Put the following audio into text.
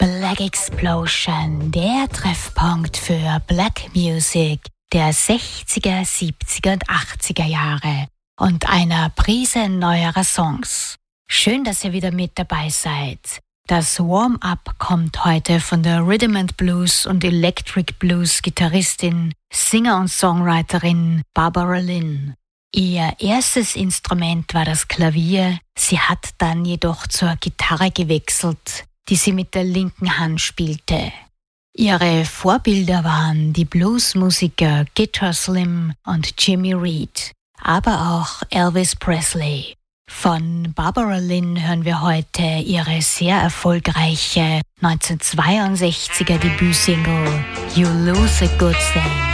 Black Explosion, der Treffpunkt für Black Music der 60er, 70er und 80er Jahre und einer Prise neuerer Songs. Schön, dass ihr wieder mit dabei seid. Das Warm-Up kommt heute von der Rhythm and Blues und Electric Blues Gitarristin, Singer und Songwriterin Barbara Lynn. Ihr erstes Instrument war das Klavier, sie hat dann jedoch zur Gitarre gewechselt, die sie mit der linken Hand spielte. Ihre Vorbilder waren die Bluesmusiker Guitar Slim und Jimmy Reed, aber auch Elvis Presley. Von Barbara Lynn hören wir heute ihre sehr erfolgreiche 1962er Debütsingle You Lose a Good Thing.